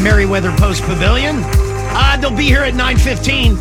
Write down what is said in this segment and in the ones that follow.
Merriweather Post Pavilion. They'll be here at 9:15.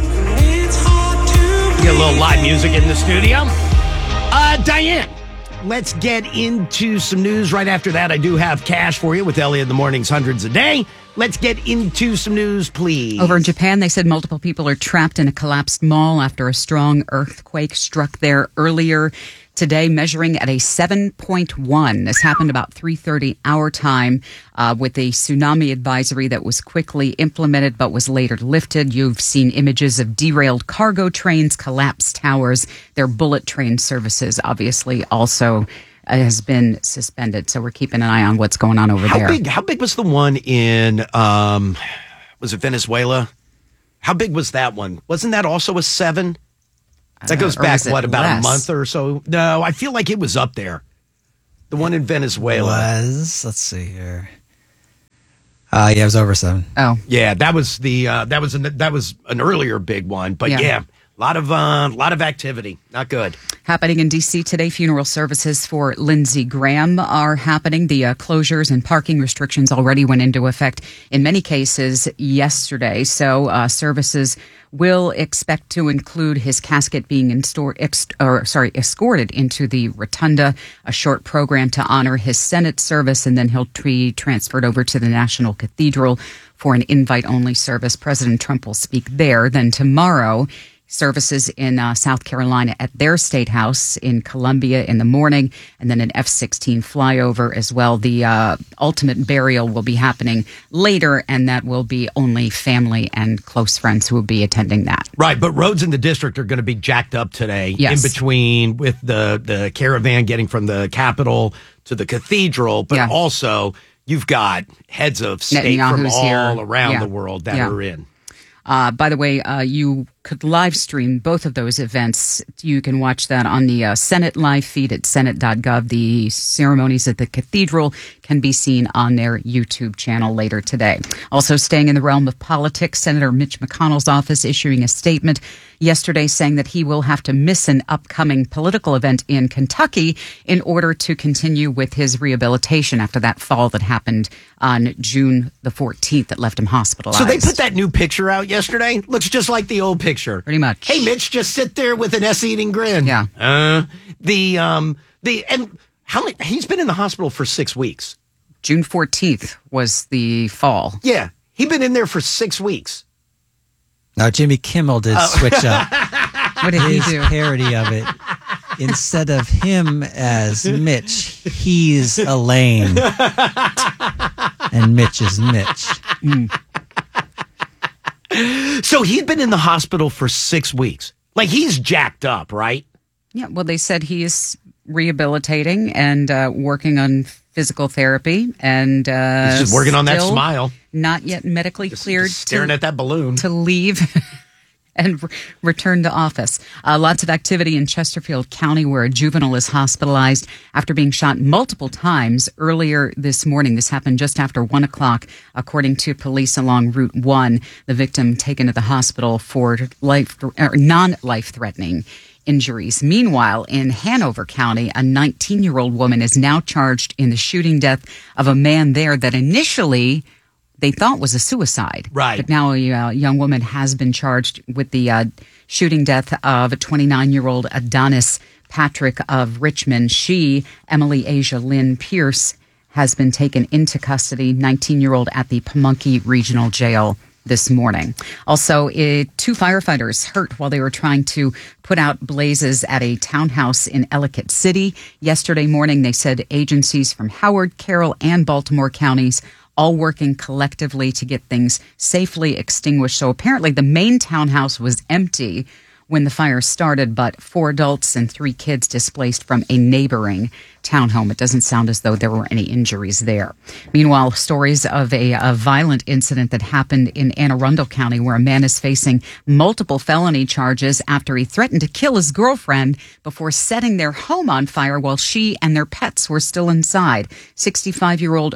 Get a little live music in the studio. Diane, let's get into some news right after that. I do have cash for you with Elliot in the Mornings, hundreds a day. Let's get into some news, please. Over in Japan, they said multiple people are trapped in a collapsed mall after a strong earthquake struck there earlier today, measuring at a 7.1. This happened about 3:30 our time with a tsunami advisory that was quickly implemented but was later lifted. You've seen images of derailed cargo trains, collapsed towers. Their bullet train services obviously also has been suspended. So we're keeping an eye on what's going on over there. How big was the one in, was it Venezuela? How big was that one? Wasn't that also a 7? That goes back, about a month or so? No, I feel like it was up there. The one in Venezuela. Let's see here. Yeah, it was over 7. Oh. Yeah, that was an earlier big one. But yeah, a lot of activity. Not good. Happening in D.C. today, funeral services for Lindsey Graham are happening. The closures and parking restrictions already went into effect in many cases yesterday. So services will expect to include his casket being escorted into the rotunda, a short program to honor his Senate service, and then he'll be transferred over to the National Cathedral for an invite-only service. President Trump will speak there. Then tomorrow, services in South Carolina at their state house in Columbia in the morning, and then an F-16 flyover as well. The ultimate burial will be happening later, and that will be only family and close friends who will be attending that. Right, but roads in the district are going to be jacked up today. Yes. In between with the caravan getting from the Capitol to the Cathedral, but also you've got heads of state from all around the world that are in. By the way, you could live stream both of those events. You can watch that on the Senate live feed at senate.gov. The ceremonies at the cathedral can be seen on their YouTube channel later today. Also staying in the realm of politics, Senator Mitch McConnell's office issuing a statement yesterday saying that he will have to miss an upcoming political event in Kentucky in order to continue with his rehabilitation after that fall that happened on June the 14th that left him hospitalized. So they put that new picture out yesterday. Looks just like the old picture. Pretty much. Hey, Mitch, just sit there with an S-eating grin. Yeah. And how many? He's been in the hospital for 6 weeks. June 14th was the fall. Yeah, he'd been in there for 6 weeks. Now, Jimmy Kimmel did switch up What did his he do? parody of it. Instead of him as Mitch, he's Elaine. And Mitch is Mitch. So he'd been in the hospital for 6 weeks. Like, he's jacked up, right? Yeah, well, they said he is rehabilitating and working on physical therapy. And he's just working on that smile. Not yet medically cleared. Just staring at that balloon. To leave and return to office. Lots of activity in Chesterfield County where a juvenile is hospitalized after being shot multiple times earlier this morning. This happened just after 1 o'clock, according to police along Route 1. The victim taken to the hospital for non-life-threatening injuries. Meanwhile, in Hanover County, a 19-year-old woman is now charged in the shooting death of a man there that initially they thought was a suicide. Right. But now a young woman has been charged with the shooting death of a 29-year-old Adonis Patrick of Richmond. She, Emily Asia Lynn Pierce, has been taken into custody, 19-year-old at the Pamunkey Regional Jail this morning. Also, 2 firefighters hurt while they were trying to put out blazes at a townhouse in Ellicott City. Yesterday morning, they said agencies from Howard, Carroll, and Baltimore counties all working collectively to get things safely extinguished. So apparently the main townhouse was empty when the fire started, but 4 adults and 3 kids displaced from a neighboring townhome. It doesn't sound as though there were any injuries there. Meanwhile, stories of a violent incident that happened in Anne Arundel County where a man is facing multiple felony charges after he threatened to kill his girlfriend before setting their home on fire while she and their pets were still inside. 64-year-old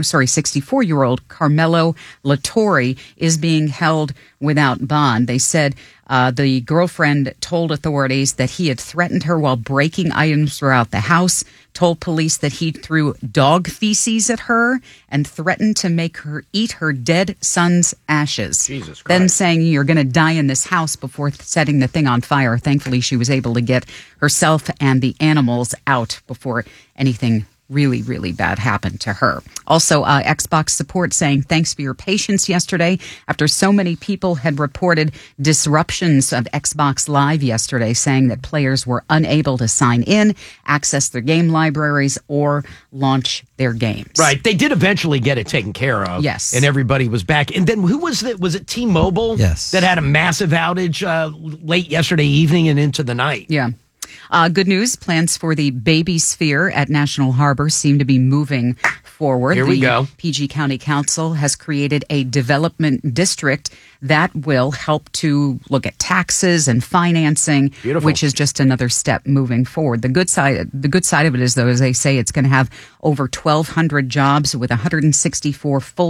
Carmelo Latore is being held without bond. They said the girlfriend told authorities that he had threatened her while breaking items throughout the house, told police that he threw dog feces at her and threatened to make her eat her dead son's ashes. Jesus Christ. Then saying, "You're going to die in this house," before setting the thing on fire. Thankfully, she was able to get herself and the animals out before anything really, really bad happened to her. Also, Xbox support saying thanks for your patience yesterday after so many people had reported disruptions of Xbox Live yesterday, saying that players were unable to sign in, access their game libraries, or launch their games. Right. They did eventually get it taken care of. Yes. And everybody was back. And then who was it? Was it T-Mobile? Yes. That had a massive outage late yesterday evening and into the night. Yeah. Good news. Plans for the Baby Sphere at National Harbor seem to be moving forward. Here we go. PG County Council has created a development district that will help to look at taxes and financing, Beautiful. which is just another step moving forward. The good side of it is, though, as they say, it's going to have over 1,200 jobs with 164 full